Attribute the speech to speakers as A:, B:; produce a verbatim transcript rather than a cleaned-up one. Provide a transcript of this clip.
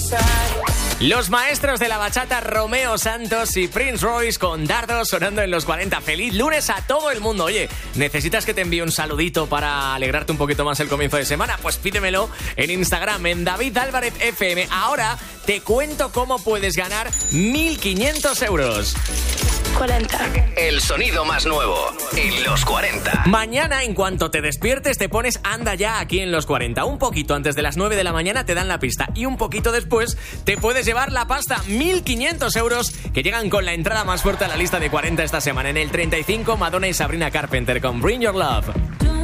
A: Los maestros de la bachata, Romeo Santos y Prince Royce con Dardo sonando en los cuarenta. Feliz lunes a todo el mundo. Oye, ¿necesitas que te envíe un saludito para alegrarte un poquito más el comienzo de semana? Pues pídemelo en Instagram, en David Álvarez F M. Ahora te cuento cómo puedes ganar mil quinientos euros.
B: cuarenta.
C: El sonido más nuevo en los cuarenta.
A: Mañana, en cuanto te despiertes, te pones Anda Ya aquí en los cuarenta. Un poquito antes de las nueve de la mañana te dan la pista y un poquito después te puedes llevar la pasta. mil quinientos euros que llegan con la entrada más fuerte a la lista de cuarenta esta semana. En el treinta y cinco, Madonna y Sabrina Carpenter con Bring Your Love.